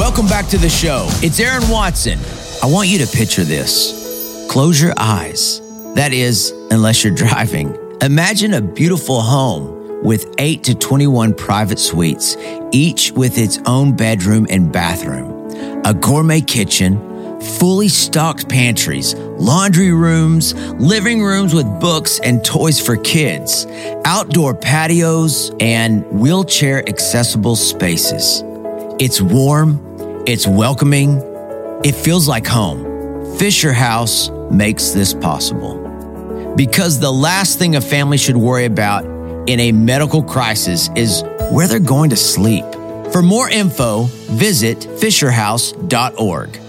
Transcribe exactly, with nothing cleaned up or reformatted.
Welcome back to the show. It's Aaron Watson. I want you to picture this. Close your eyes. That is, unless you're driving. Imagine a beautiful home with eight to twenty-one private suites, each with its own bedroom and bathroom, a gourmet kitchen, fully stocked pantries, laundry rooms, living rooms with books and toys for kids, outdoor patios, and wheelchair-accessible spaces. It's warm, it's welcoming, it feels like home. Fisher House makes this possible. Because the last thing a family should worry about in a medical crisis is where they're going to sleep. For more info, visit fisher house dot org.